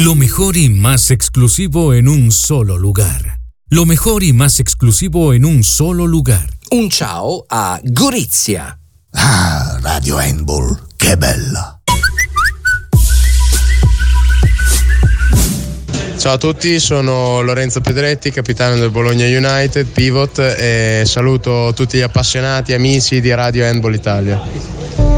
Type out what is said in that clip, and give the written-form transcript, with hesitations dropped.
Lo mejor y más exclusivo en un solo lugar. Lo mejor y más exclusivo en un solo lugar. Un ciao a Gorizia. Ah, Radio Handball, che bella. Ciao a tutti, sono Lorenzo Pedretti, capitano del Bologna United, pivot, e saluto tutti gli appassionati, amici di Radio Handball Italia.